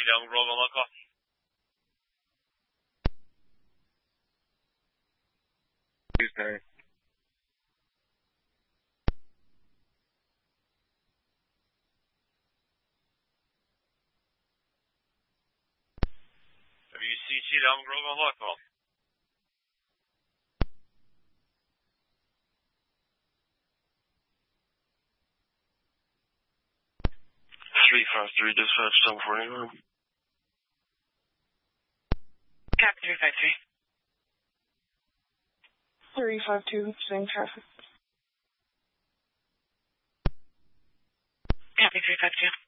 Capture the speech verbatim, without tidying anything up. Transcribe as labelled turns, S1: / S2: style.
S1: Down Grove on local.
S2: Tuesday.
S1: W C T Down Grove on local.
S2: three five three, dispatch, seven forty-nine.
S3: Cap three five three.
S4: three five two, same traffic.
S3: Copy three five two.